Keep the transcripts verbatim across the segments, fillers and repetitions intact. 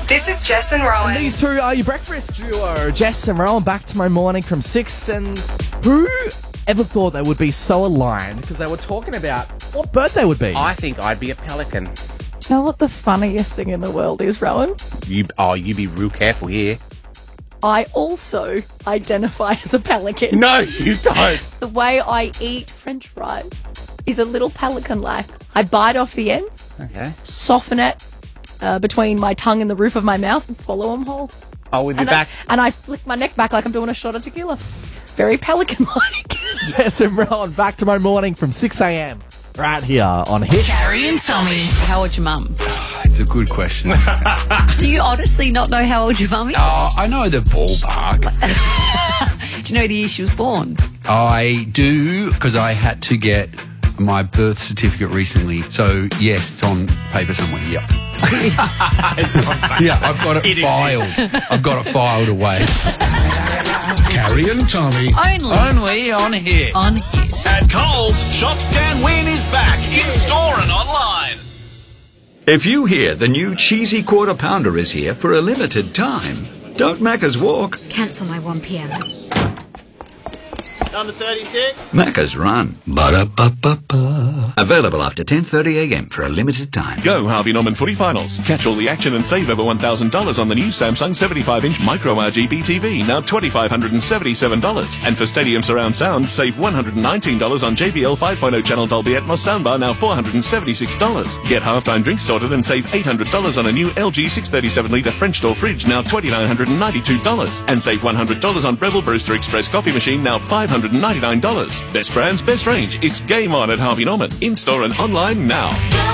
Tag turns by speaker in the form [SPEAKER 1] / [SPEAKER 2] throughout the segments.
[SPEAKER 1] This is Jess and Rowan.
[SPEAKER 2] And these two are your breakfast duo. Jess and Rowan back tomorrow morning from six. And who ever thought they would be so aligned? Because they were talking about what bird they would be.
[SPEAKER 3] I think I'd be a pelican.
[SPEAKER 4] Do you know what the funniest thing in the world is, Rowan?
[SPEAKER 3] You, oh, you be real careful here.
[SPEAKER 4] I also identify as a pelican.
[SPEAKER 3] No, you don't.
[SPEAKER 4] The way I eat French fries is a little pelican-like. I bite off the ends,
[SPEAKER 3] Okay.
[SPEAKER 4] soften it uh, between my tongue and the roof of my mouth and swallow them whole.
[SPEAKER 3] Oh, with your
[SPEAKER 4] And,
[SPEAKER 3] back.
[SPEAKER 4] I, and I flick my neck back like I'm doing a shot of tequila. Very pelican-like.
[SPEAKER 2] Jess and Rowan back tomorrow morning from six a.m. right here on Hit.
[SPEAKER 1] Carrie and Tommy.
[SPEAKER 5] How old's your mum?
[SPEAKER 6] It's a good question.
[SPEAKER 5] Do you honestly not know how old your mum is?
[SPEAKER 6] Oh, I know the ballpark.
[SPEAKER 5] Do you know the year she was born?
[SPEAKER 6] I do, because I had to get my birth certificate recently. So, yes, it's on paper somewhere. Yep. Yeah, I've got it,
[SPEAKER 3] It
[SPEAKER 6] filed. I've got it filed away.
[SPEAKER 7] Carrie and Tommy.
[SPEAKER 5] Only
[SPEAKER 6] Only on Hit.
[SPEAKER 5] on Hit.
[SPEAKER 8] At Coles, Shop Scan Win is back in store and online.
[SPEAKER 9] If you hear the new cheesy quarter pounder is here for a limited time, don't Macca's walk,
[SPEAKER 10] Cancel my one p.m.
[SPEAKER 8] Number thirty-six.
[SPEAKER 9] Macca's run. Ba-da-ba-ba-ba. Available after ten thirty a.m. for a limited time.
[SPEAKER 8] Go Harvey Norman Footy Finals. Catch all the action and save over one thousand dollars on the new Samsung seventy-five inch Micro R G B T V, now two thousand five hundred seventy-seven dollars. And for Stadium Surround Sound, save one hundred nineteen dollars on J B L five point oh channel Dolby Atmos soundbar, now four hundred seventy-six dollars. Get halftime drinks sorted and save eight hundred dollars on a new L G six thirty-seven litre French door fridge, now two thousand nine hundred ninety-two dollars. And save one hundred dollars on Breville Brewster Express coffee machine, now five hundred ninety-nine dollars. Best brands, best range. It's game on at Harvey Norman. In-store and online now.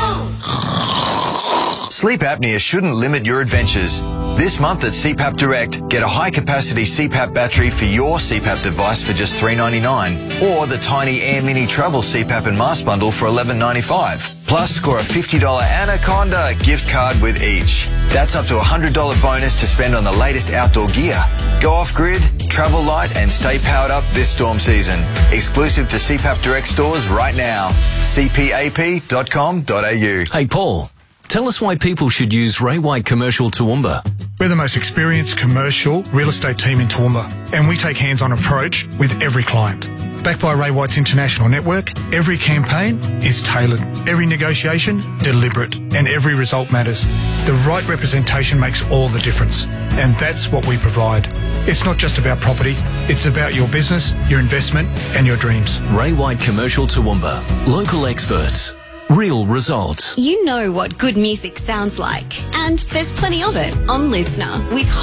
[SPEAKER 11] Sleep apnea shouldn't limit your adventures. This month at C PAP Direct, get a high-capacity C PAP battery for your C PAP device for just three dollars ninety-nine, or the tiny Air Mini Travel C PAP and Mask Bundle for eleven dollars ninety-five. Plus, score a fifty dollars Anaconda gift card with each. That's up to a one hundred dollars bonus to spend on the latest outdoor gear. Go off-grid, travel light, and stay powered up this storm season. Exclusive to C PAP Direct stores right now. c p a p dot com dot a u.
[SPEAKER 12] Hey, Paul, tell us why people should use Ray White Commercial Toowoomba.
[SPEAKER 7] We're the most experienced commercial real estate team in Toowoomba, and we take hands-on approach with every client. Backed by Ray White's international network, every campaign is tailored, every negotiation deliberate, and every result matters. The right representation makes all the difference, and that's what we provide. It's not just about property, it's about your business, your investment, and your dreams.
[SPEAKER 12] Ray White Commercial Toowoomba. Local experts. Real results.
[SPEAKER 10] You know what good music sounds like, and there's plenty of it on Listener with